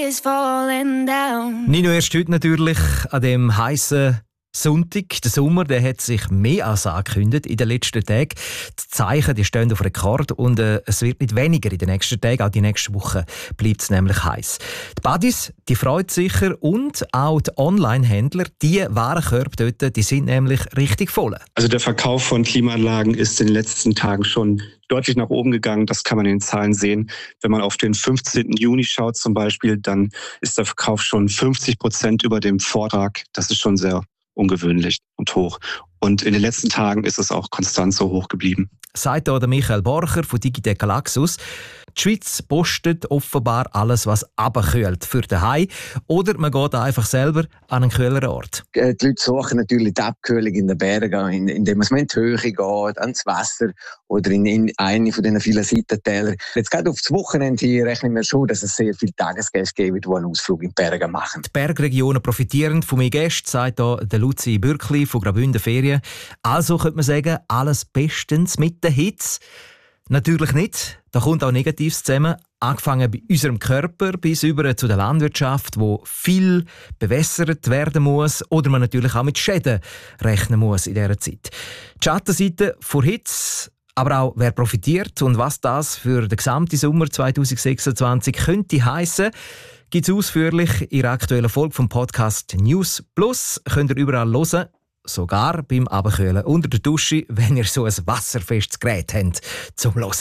Nicht nur erst heute natürlich, an dem heißen Sonntag. Der Sommer, der hat sich mehr als angekündigt in den letzten Tagen. Die Zeichen, die stehen auf Rekord und es wird nicht weniger in den nächsten Tagen. Auch die nächste Woche bleibt es nämlich heiß. Die Buddies, die freut sicher und auch die Online-Händler, die Warenkörbe dort, die sind nämlich richtig voll. Also der Verkauf von Klimaanlagen ist in den letzten Tagen schon deutlich nach oben gegangen. Das kann man in den Zahlen sehen. Wenn man auf den 15. Juni schaut zum Beispiel, dann ist der Verkauf schon 50% über dem Vortag. Das ist schon sehr ungewöhnlich und hoch. Und in den letzten Tagen ist es auch konstant so hoch geblieben. Sagt hier der Michael Borcher von Digitec Galaxus. Die Schweiz postet offenbar alles, was runterkühlt für daheim. Oder man geht einfach selber an einen kühleren Ort. Die Leute suchen natürlich die Abkühlung in den Bergen, indem man in die Höhe geht, ans Wasser oder in eine von diesen vielen Seitentälern. Jetzt gerade auf das Wochenende hier rechnen wir schon, dass es sehr viele Tagesgäste gibt, die einen Ausflug in die Berge machen. Die Bergregionen profitieren von mehr Gästen, sagt hier der Luzi Bürkli von Graubünden Ferien. Also könnte man sagen, alles bestens mit der Hitze. Natürlich nicht. Da kommt auch Negatives zusammen. Angefangen bei unserem Körper bis über zu der Landwirtschaft, wo viel bewässert werden muss oder man natürlich auch mit Schäden rechnen muss in dieser Zeit. Die Schattenseite vor Hitze, aber auch wer profitiert und was das für den gesamten Sommer 2026 könnte heissen, gibt es ausführlich in der aktuellen Folge vom Podcast News Plus. Könnt ihr überall hören. Sogar beim Abkühlen unter der Dusche, wenn ihr so ein wasserfestes Gerät habt zum Hören.